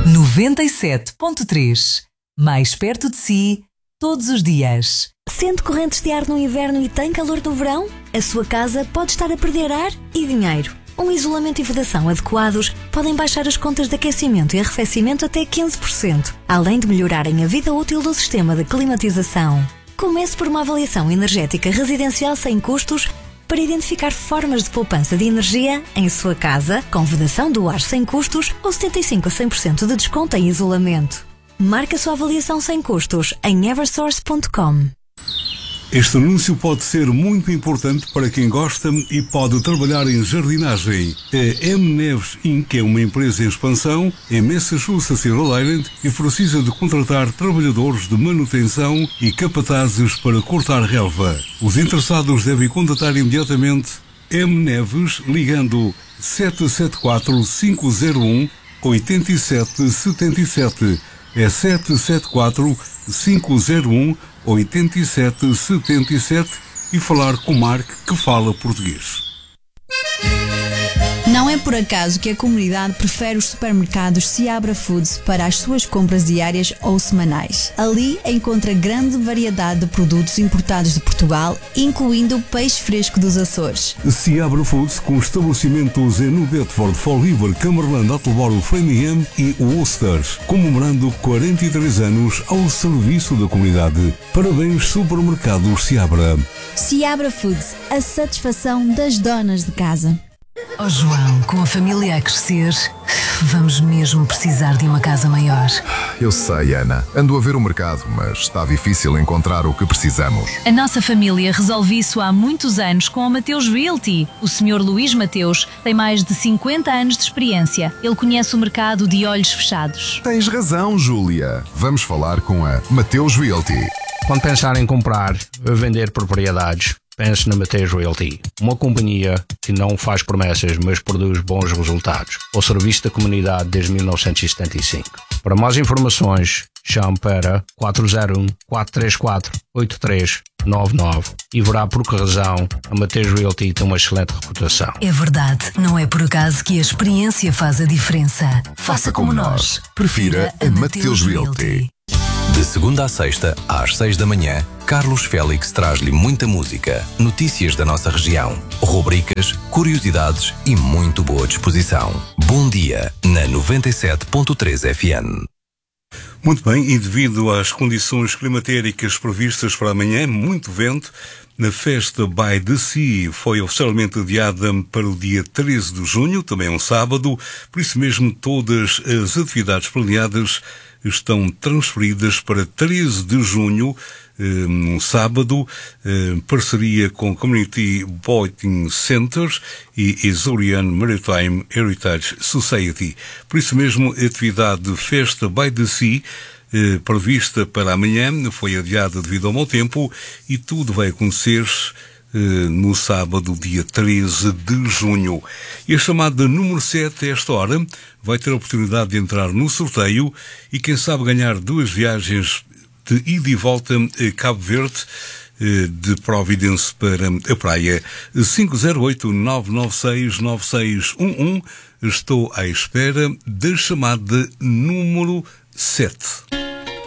97.3. Mais perto de si, todos os dias. Sente correntes de ar no inverno e tem calor no verão? A sua casa pode estar a perder ar e dinheiro. Um isolamento e vedação adequados podem baixar as contas de aquecimento e arrefecimento até 15%, além de melhorarem a vida útil do sistema de climatização. Comece por uma avaliação energética residencial sem custos para identificar formas de poupança de energia em sua casa, com vedação do ar sem custos ou 75% a 100% de desconto em isolamento. Marque a sua avaliação sem custos em eversource.com. Este anúncio pode ser muito importante para quem gosta e pode trabalhar em jardinagem. A M. Neves Inc. é uma empresa em expansão em Massachusetts e Rhode Island e precisa de contratar trabalhadores de manutenção e capatazes para cortar relva. Os interessados devem contatar imediatamente M. Neves ligando 774-501-8777. É 774-501-8777 e falar com o Mark, que fala português. Não é por acaso que a comunidade prefere os supermercados Seabra Foods para as suas compras diárias ou semanais. Ali encontra grande variedade de produtos importados de Portugal, incluindo o peixe fresco dos Açores. Seabra Foods, com estabelecimentos em New Bedford, Fall River, Cumberland, Attleboro, Framingham e Worcester, comemorando 43 anos ao serviço da comunidade. Parabéns, Supermercados Seabra. Seabra Foods, a satisfação das donas de casa. Oh João, com a família a crescer, vamos mesmo precisar de uma casa maior. Eu sei, Ana. Ando a ver o mercado, mas está difícil encontrar o que precisamos. A nossa família resolve isso há muitos anos com a Mateus Realty. O Sr. Luís Mateus tem mais de 50 anos de experiência. Ele conhece o mercado de olhos fechados. Tens razão, Júlia. Vamos falar com a Mateus Realty. Quando pensar em comprar ou vender propriedades, pense na Mateus Realty, uma companhia que não faz promessas, mas produz bons resultados. O serviço da comunidade desde 1975. Para mais informações, chame para 401-434-8399 e verá por que razão a Mateus Realty tem uma excelente reputação. É verdade, não é por acaso que a experiência faz a diferença. Faça como nós. Prefira a Mateus Realty. De segunda à sexta, às 6 da manhã, Carlos Félix traz-lhe muita música, notícias da nossa região, rubricas, curiosidades e muito boa disposição. Bom dia, na 97.3 FM. Muito bem, e devido às condições climatéricas previstas para amanhã, muito vento, na festa By the Sea foi oficialmente adiada para o dia 13 de junho, também um sábado, por isso mesmo todas as atividades planeadas estão transferidas para 13 de junho, um sábado, parceria com Community Boating Centers e Azorian Maritime Heritage Society. Por isso mesmo, a atividade Festa By the Sea, prevista para amanhã, foi adiada devido ao mau tempo e tudo vai acontecer no sábado, dia 13 de junho. E a chamada número 7, a esta hora, vai ter a oportunidade de entrar no sorteio e, quem sabe, ganhar 2 viagens de ida e volta a Cabo Verde, de Providence para a praia. 508-996-9611. Estou à espera da chamada número 7.